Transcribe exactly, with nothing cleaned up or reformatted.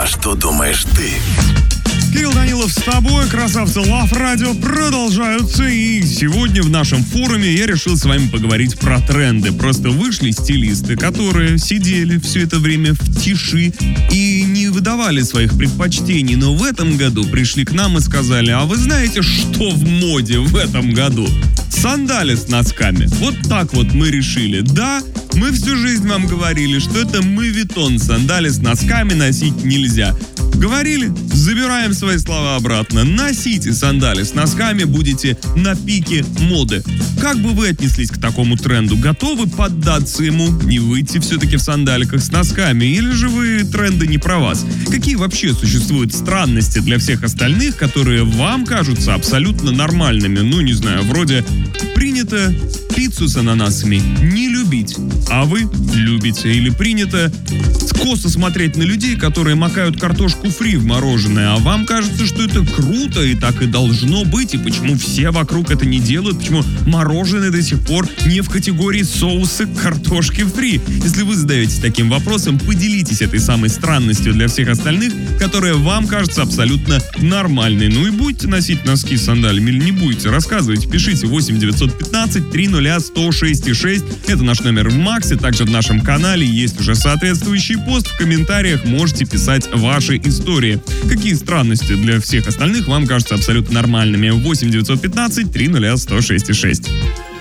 А что думаешь ты? Кирилл Данилов с тобой, красавцы Лав Радио продолжаются, и сегодня в нашем форуме я решил с вами поговорить про тренды. Просто вышли стилисты, которые сидели все это время в тиши и не выдавали своих предпочтений, но в этом году пришли к нам и сказали: а вы знаете, что в моде в этом году? Сандали с носками. Вот так вот мы решили. Да, мы всю жизнь вам говорили, что это мовитон, сандали с носками носить нельзя. Говорили? Забираем свои слова обратно. Носите сандали с носками, будете на пике моды. Как бы вы отнеслись к такому тренду? Готовы поддаться ему и выйти все-таки в сандаликах с носками? Или же вы тренды не про вас? Какие вообще существуют странности для всех остальных, которые вам кажутся абсолютно нормальными? Ну, не знаю, вроде принято пиццу с ананасами не любить, а вы любите. Или принято косо смотреть на людей, которые макают картошку фри в мороженое, а вам кажется, что это круто и так и должно быть, и почему все вокруг это не делают, почему мороженое до сих пор не в категории соуса картошки фри. Если вы задаетесь таким вопросом, поделитесь этой самой странностью для всех остальных, которая вам кажется абсолютно нормальной. Ну и будете носить носки с сандалями или не будете, рассказывайте, пишите восемь девятьсот пятнадцать триста сто шесть шесть. Это наш номер в Максе, также в нашем канале есть уже соответствующий пост. В комментариях можете писать ваши истории. Какие странности для всех остальных вам кажутся абсолютно нормальными? восемь девятьсот пятнадцать триста сто шесть шесть.